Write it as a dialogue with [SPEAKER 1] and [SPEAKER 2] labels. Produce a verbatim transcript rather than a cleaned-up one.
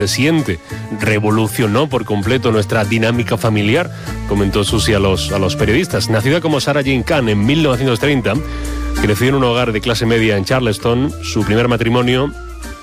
[SPEAKER 1] siente, revolucionó por completo nuestra dinámica familiar, comentó Susie a los, a los periodistas. Nacida como Sarah Jane Kahn en mil novecientos treinta, creció en un hogar de clase media en Charleston. Su primer matrimonio